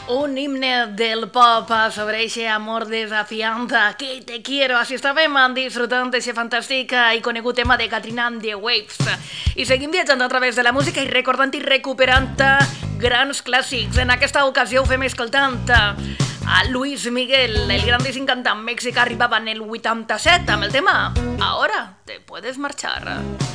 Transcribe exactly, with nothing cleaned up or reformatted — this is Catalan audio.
Un himne del pop sobre ese amor desafiante que te quiero. Així estàvem disfrutant d'aquest fantàstic i conegut tema de Katrina and the Waves. I seguim viatjant a través de la música i recordant i recuperant grans clàssics. En aquesta ocasió ho fem escoltant a Luis Miguel, el grandíssim cantant mexicà, arribava en el vuitanta-set amb el tema Ahora te puedes marchar.